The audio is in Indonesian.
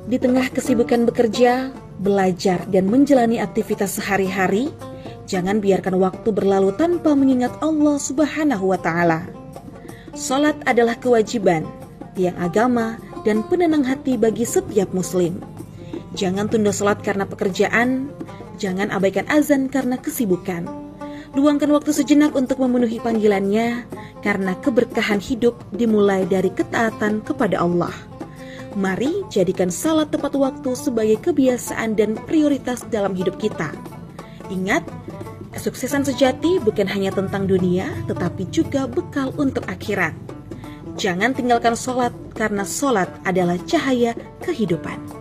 Di tengah kesibukan bekerja, belajar, dan menjalani aktivitas sehari-hari, jangan biarkan waktu berlalu tanpa mengingat Allah Subhanahu wa Ta'ala. Salat adalah kewajiban, tiang agama, dan penenang hati bagi setiap muslim. Jangan tunda salat karena pekerjaan, jangan abaikan azan karena kesibukan. Luangkan waktu sejenak untuk memenuhi panggilannya, karena keberkahan hidup dimulai dari ketaatan kepada Allah. Mari jadikan salat tepat waktu sebagai kebiasaan dan prioritas dalam hidup kita. Ingat, kesuksesan sejati bukan hanya tentang dunia, tetapi juga bekal untuk akhirat. Jangan tinggalkan salat, karena salat adalah cahaya kehidupan.